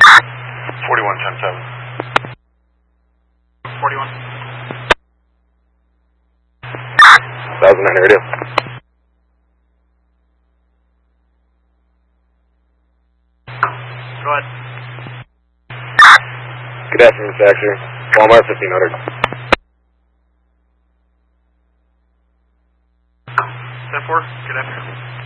41-10-7. 41. 1009 radio. Go ahead. Good afternoon, Factory. Walmart 1500. 10-4, good afternoon.